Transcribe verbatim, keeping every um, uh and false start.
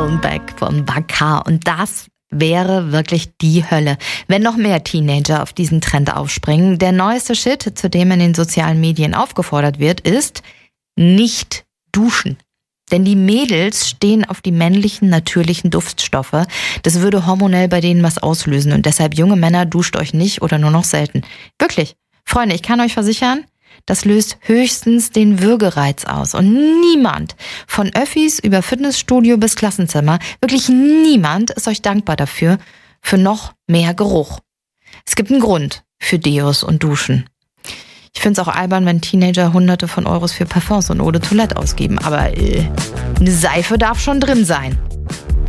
Blown Back von Bakar. Und das wäre wirklich die Hölle, wenn noch mehr Teenager auf diesen Trend aufspringen. Der neueste Shit, zu dem in den sozialen Medien aufgefordert wird, ist nicht duschen. Denn die Mädels stehen auf die männlichen, natürlichen Duftstoffe. Das würde hormonell bei denen was auslösen. Und deshalb, junge Männer, duscht euch nicht oder nur noch selten. Wirklich. Freunde, ich kann euch versichern, das löst höchstens den Würgereiz aus. Und niemand, von Öffis über Fitnessstudio bis Klassenzimmer, wirklich niemand ist euch dankbar dafür, für noch mehr Geruch. Es gibt einen Grund für Deos und Duschen. Ich finde es auch albern, wenn Teenager hunderte von Euros für Parfums und Eau de Toilette ausgeben. Aber äh, eine Seife darf schon drin sein.